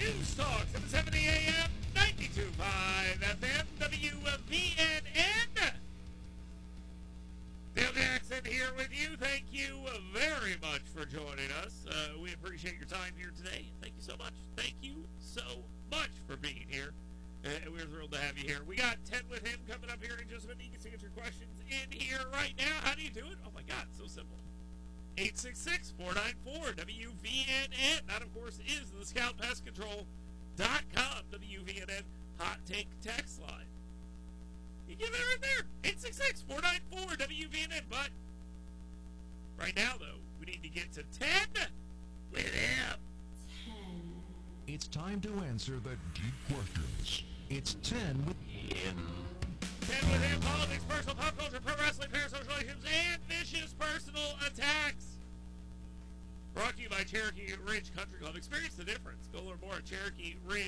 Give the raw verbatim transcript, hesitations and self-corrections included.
News Talk, seven seventy A M, ninety-two point five F M, W V N N. Dale Jackson here with you. Thank you very much for joining us. Uh, we appreciate your time here today. Thank you so much. Thank you so much for being here. Uh, we're thrilled to have you here. We got ten with him coming up here in just a minute. You can get your questions in here right now. How do you do it? Oh, my God, so simple. eight six six, four nine four, W V N N. That, of course, is the Scout Pest Control dot com W V N N Hot Take Text Line. You give it right there. eight six six, four nine four, W V N N. But right now, though, we need to get to ten with him. It's time to answer the deep questions. It's ten with him. ten with him. Politics, personal, pop culture, pro wrestling, parasocial relationships, and vicious personal attacks. Brought to you by Cherokee Ridge Country Club. Experience the difference. Go learn more at Cherokee Ridge